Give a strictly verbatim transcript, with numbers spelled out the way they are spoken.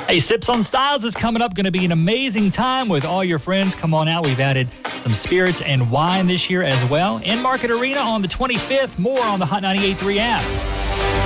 Hey, Sips on Styles is coming up. Going to be an amazing time with all your friends. Come on out. We've added some spirits and wine this year as well. In Market Arena on the twenty-fifth. More on the Hot ninety-eight point three app.